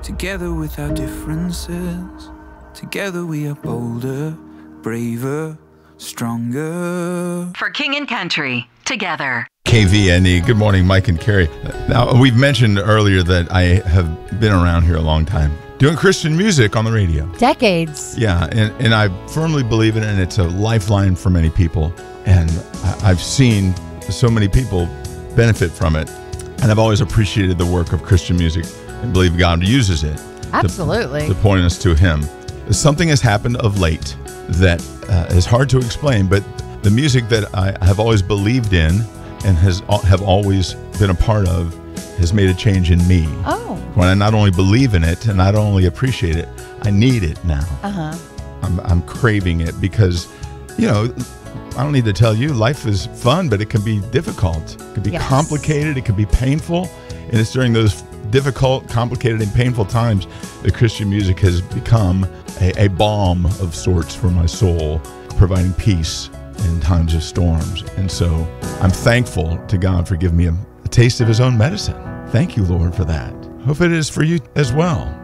Together with our differences, together we are bolder, braver, stronger. For King and Country, together. KVNE. Good morning, Mike and Carrie. Now, we've mentioned earlier that I have been around here a long time, doing Christian music on the radio. Decades. Yeah, and I firmly believe in it, and it's a lifeline for many people. And I've seen so many people benefit from it. And I've always appreciated the work of Christian music and believe God uses it. Absolutely. To point us to Him. Something has happened of late that is hard to explain, but the music that I have always believed in and have always been a part of has made a change in me. Oh. When I not only believe in it and not only appreciate it, I need it now. Uh-huh. I'm craving it because, I don't need to tell you, life is fun, but it can be difficult. It can be complicated. It can be painful. And it's during those difficult, complicated, and painful times that Christian music has become a balm of sorts for my soul, providing peace in times of storms. And so I'm thankful to God for giving me a taste of His own medicine. Thank you, Lord, for that. Hope it is for you as well.